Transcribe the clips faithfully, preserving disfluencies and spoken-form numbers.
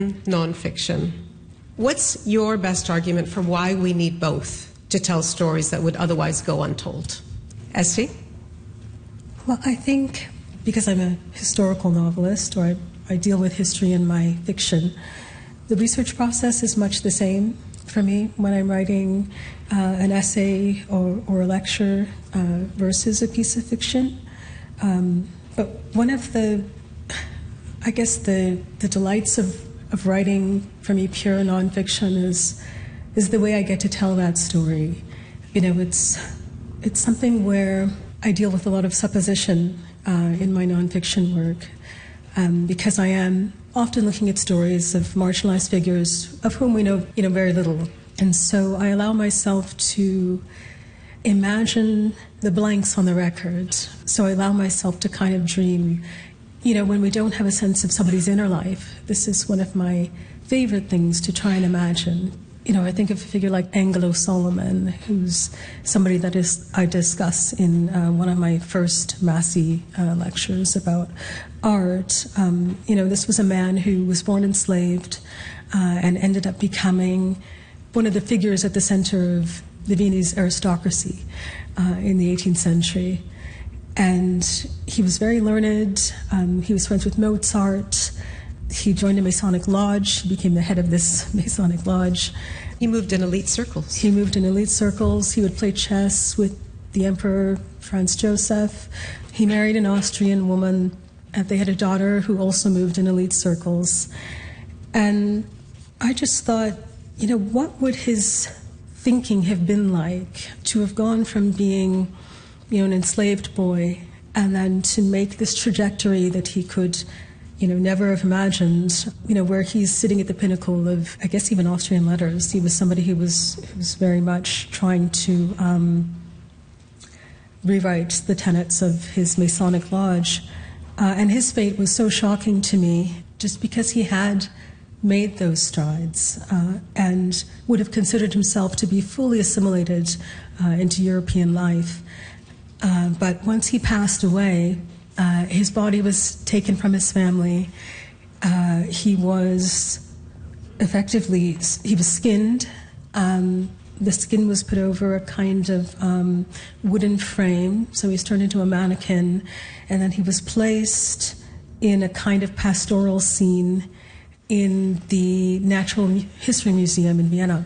nonfiction. What's your best argument for why we need both to tell stories that would otherwise go untold? Esty? Well, I think because I'm a historical novelist, or I, I deal with history in my fiction, the research process is much the same for me when I'm writing uh, an essay or, or a lecture uh, versus a piece of fiction. Um, but one of the, I guess, the, the delights of of writing for me pure nonfiction is is the way I get to tell that story. You know, it's it's something where I deal with a lot of supposition uh, in my nonfiction work um, because I am often looking at stories of marginalized figures of whom we know you know very little, and so I allow myself to imagine the blanks on the record. So I allow myself to kind of dream. You know, when we don't have a sense of somebody's inner life, this is one of my favorite things to try and imagine. You know, I think of a figure like Angelo Solomon, who's somebody that is I discuss in uh, one of my first Massey uh, lectures about art. Um, you know, this was a man who was born enslaved uh, and ended up becoming one of the figures at the center of the Viennese aristocracy uh, in the eighteenth century. And he was very learned. Um, he was friends with Mozart. He joined a Masonic lodge. He became the head of this Masonic lodge. He moved in elite circles. He moved in elite circles. He would play chess with the Emperor Franz Joseph. He married an Austrian woman, and they had a daughter who also moved in elite circles. And I just thought, you know, what would his thinking have been like to have gone from being you know, an enslaved boy, and then to make this trajectory that he could, you know, never have imagined, you know, where he's sitting at the pinnacle of, I guess, even Austrian letters. He was somebody who was, who was very much trying to um, rewrite the tenets of his Masonic lodge. Uh, and his fate was so shocking to me just because he had made those strides uh, and would have considered himself to be fully assimilated uh, into European life. Uh, but once he passed away, uh, his body was taken from his family. Uh, he was effectively, he was skinned. Um, the skin was put over a kind of um, wooden frame, so he was turned into a mannequin. And then he was placed in a kind of pastoral scene in the Natural History Museum in Vienna.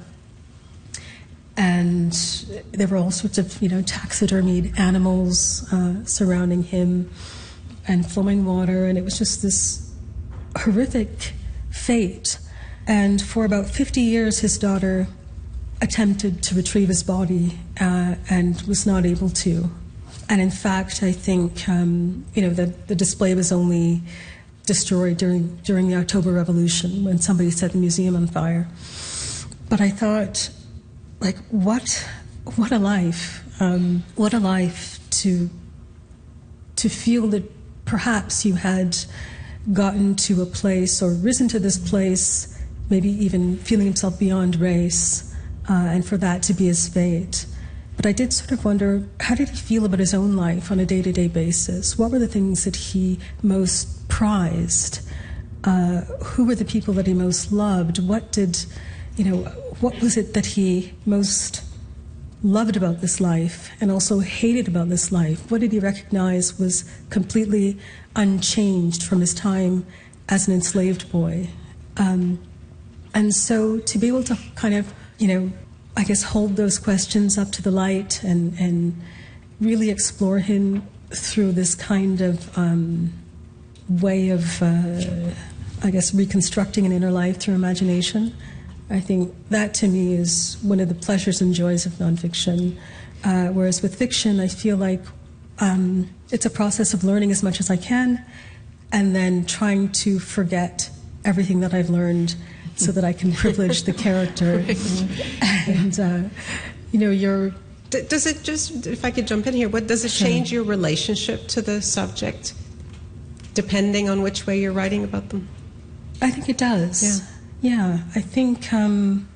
And there were all sorts of, you know, taxidermied animals uh, surrounding him and flowing water, and it was just this horrific fate. And for about fifty years, his daughter attempted to retrieve his body uh, and was not able to. And in fact, I think, um, you know, the, the display was only destroyed during, during the October Revolution when somebody set the museum on fire. But I thought, like, what what a life. Um, what a life to to feel that perhaps you had gotten to a place or risen to this place, maybe even feeling himself beyond race, uh, and for that to be his fate. But I did sort of wonder, how did he feel about his own life on a day-to-day basis? What were the things that he most prized? Uh, who were the people that he most loved? What did, you know, what was it that he most loved about this life and also hated about this life? What did he recognize was completely unchanged from his time as an enslaved boy? Um, and so to be able to kind of, you know, I guess hold those questions up to the light and, and really explore him through this kind of um, way of, uh, I guess, reconstructing an inner life through imagination. I think that, to me, is one of the pleasures and joys of nonfiction. Uh, whereas with fiction, I feel like um, it's a process of learning as much as I can and then trying to forget everything that I've learned so that I can privilege the character. And, uh, you know, you're... D- does it just, if I could jump in here, what does it Sure. change your relationship to the subject, depending on which way you're writing about them? I think it does. Yeah. Yeah, I think um,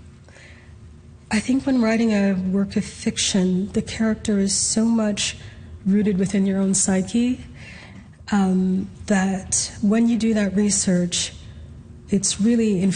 I think when writing a work of fiction, the character is so much rooted within your own psyche um, that when you do that research, it's really